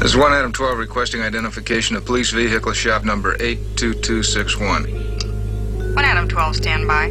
There's 1 Adam 12 requesting identification of police vehicle shop number 82261. 1 Adam 12, stand by.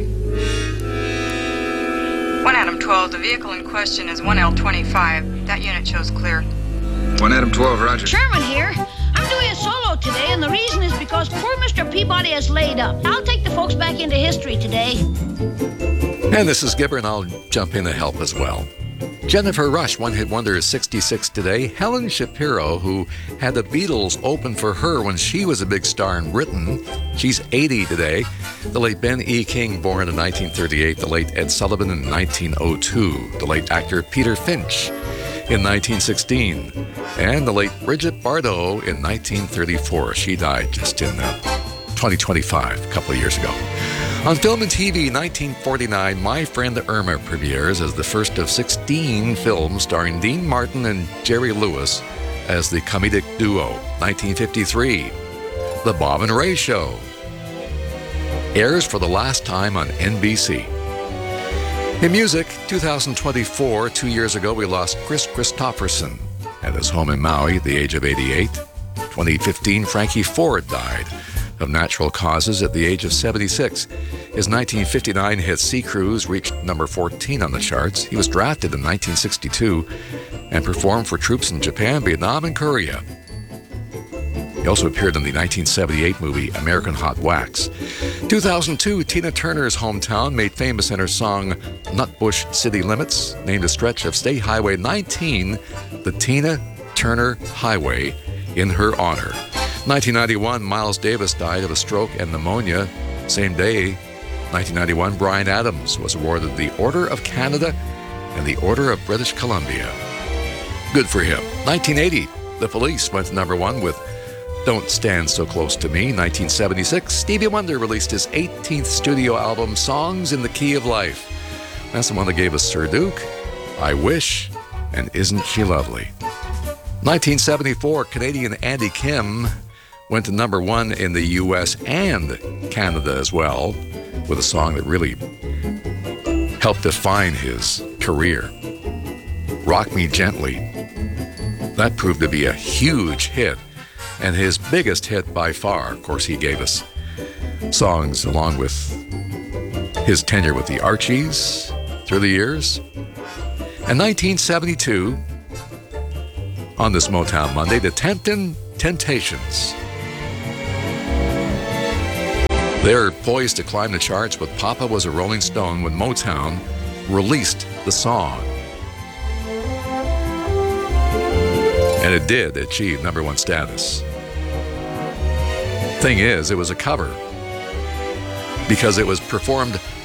1 Adam 12, the vehicle in question is 1L25. That unit shows clear. 1 Adam 12, roger. Sherman here. I'm doing a solo today, and the reason is because poor Mr. Peabody is laid up. I'll take the folks back into history today. And this is Gibber, and I'll jump in to help as well. Jennifer Rush, one-hit wonder, is 66 today. Helen Shapiro, who had the Beatles open for her when she was a big star in Britain, she's 80 today. The late Ben E. King, born in 1938. The late Ed Sullivan in 1902. The late actor Peter Finch in 1916. And the late Bridget Bardot in 1934. She died just in 2025, a couple of years ago. On film and TV, 1949, My Friend Irma premieres as the first of 16 films starring Dean Martin and Jerry Lewis as the comedic duo. 1953, The Bob and Ray Show airs for the last time on NBC. In music, 2024, 2 years ago, we lost Chris Christopherson at his home in Maui at the age of 88. 2015, Frankie Ford died of natural causes at the age of 76. His 1959 hit Sea Cruise reached number 14 on the charts. He was drafted in 1962 and performed for troops in Japan, Vietnam, and Korea. He also appeared in the 1978 movie American Hot Wax. 2002, Tina Turner's hometown, made famous in her song Nutbush City Limits, named a stretch of State Highway 19 the Tina Turner Highway in her honor. 1991, Miles Davis died of a stroke and pneumonia. Same day, 1991, Bryan Adams was awarded the Order of Canada and the Order of British Columbia. Good for him. 1980, The Police went to number 1 with Don't Stand So Close to Me. 1976, Stevie Wonder released his 18th studio album, Songs in the Key of Life. That's the one that gave us Sir Duke, I Wish, and Isn't She Lovely. 1974, Canadian Andy Kim went to number 1 in the U.S. and Canada as well, with a song that really helped define his career. Rock Me Gently. That proved to be a huge hit, and his biggest hit by far. Of course, he gave us songs along with his tenure with the Archies through the years. And 1972, on this Motown Monday, the Temptin' Temptations. They're poised to climb the charts with Papa Was a Rolling Stone when Motown released the song. And it did achieve number 1 status. Thing is, it was a cover because it was performed